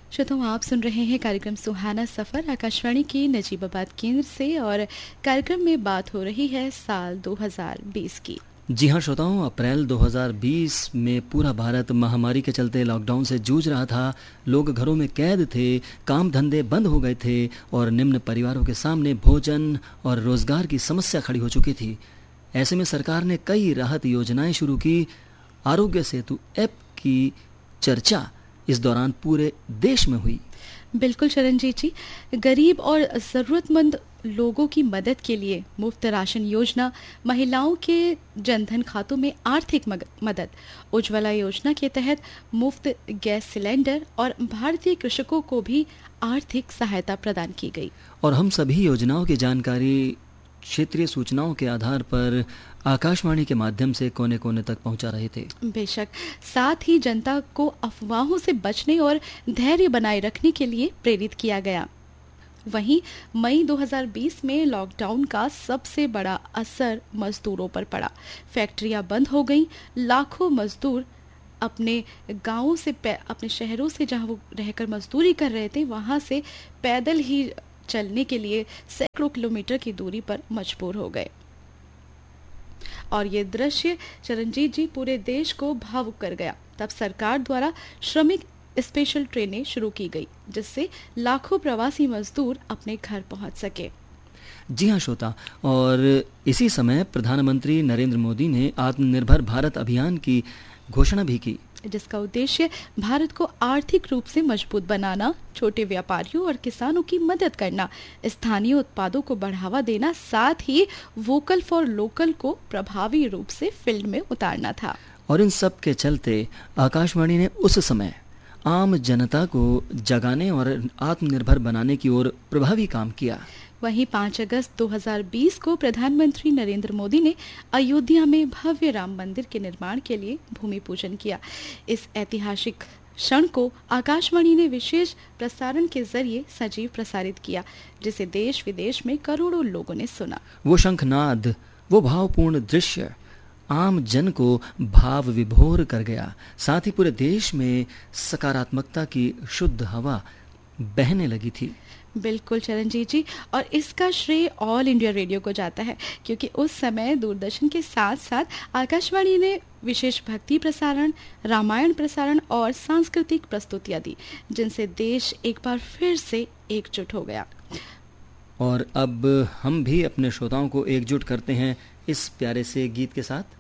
श्रोताओं, आप सुन रहे हैं कार्यक्रम सुहाना सफर आकाशवाणी के नजीबाबाद केंद्र से और कार्यक्रम में बात हो रही है साल 2020 की। जी हाँ श्रोताओं, अप्रैल 2020 में पूरा भारत महामारी के चलते लॉकडाउन से जूझ रहा था। लोग घरों में कैद थे, काम धंधे बंद हो गए थे और निम्न परिवारों के सामने भोजन और रोजगार की समस्या खड़ी हो चुकी थी। ऐसे में सरकार ने कई राहत योजनाएं शुरू की। आरोग्य सेतु ऐप की चर्चा इस दौरान पूरे देश में हुई। बिल्कुल चरणजीत जी, गरीब और ज़रूरतमंद लोगों की मदद के लिए मुफ्त राशन योजना, महिलाओं के जनधन खातों में आर्थिक मदद, उज्ज्वला योजना के तहत मुफ्त गैस सिलेंडर और भारतीय कृषकों को भी आर्थिक सहायता प्रदान की गई। और हम सभी योजनाओं की जानकारी क्षेत्रीय सूचनाओं के आधार पर आकाशवाणी के माध्यम से कोने कोने तक पहुंचा रहे थे। बेशक, साथ ही जनता को अफवाहों से बचने और धैर्य बनाए रखने के लिए प्रेरित किया गया। वहीं मई 2020 में लॉकडाउन का सबसे बड़ा असर मजदूरों पर पड़ा। फैक्ट्रियां बंद हो गईं, लाखों मजदूर अपने गांवों से अपने शहरों से जहां वो रहकर मजदूरी कर रहे थे वहां से पैदल ही चलने के लिए सैकड़ों किलोमीटर की दूरी पर मजबूर हो गए। और ये दृश्य चरणजीत जी पूरे देश को भावुक कर गया। तब सरकार द्वारा श्रमिक स्पेशल ट्रेनें शुरू की गई, जिससे लाखों प्रवासी मजदूर अपने घर पहुंच सके। जी हाँ श्रोता, और इसी समय प्रधानमंत्री नरेंद्र मोदी ने आत्मनिर्भर भारत अभियान की घोषणा भी की, जिसका उद्देश्य भारत को आर्थिक रूप से मजबूत बनाना, छोटे व्यापारियों और किसानों की मदद करना, स्थानीय उत्पादों को बढ़ावा देना, साथ ही वोकल फॉर लोकल को प्रभावी रूप से फील्ड में उतारना था। और इन सब के चलते आकाशवाणी ने उस समय आम जनता को जगाने और आत्मनिर्भर बनाने की ओर प्रभावी काम किया। वहीं 5 अगस्त 2020 को प्रधानमंत्री नरेंद्र मोदी ने अयोध्या में भव्य राम मंदिर के निर्माण के लिए भूमि पूजन किया। इस ऐतिहासिक क्षण को आकाशवाणी ने विशेष प्रसारण के जरिए सजीव प्रसारित किया, जिसे देश विदेश में करोड़ों लोगों ने सुना। वो शंखनाद, वो भावपूर्ण दृश्य आम जन को भाव विभोर कर गया। साथ ही पूरे देश में सकारात्मकता की शुद्ध हवा बहने लगी थी। बिल्कुल चरणजीत जी, और इसका श्रेय ऑल इंडिया रेडियो को जाता है, क्योंकि उस समय दूरदर्शन के साथ साथ आकाशवाणी ने विशेष भक्ति प्रसारण, रामायण प्रसारण और सांस्कृतिक प्रस्तुतियां दी, जिनसे देश एक बार फिर से एकजुट हो गया। और अब हम भी अपने श्रोताओं को एकजुट करते हैं इस प्यारे से गीत के साथ।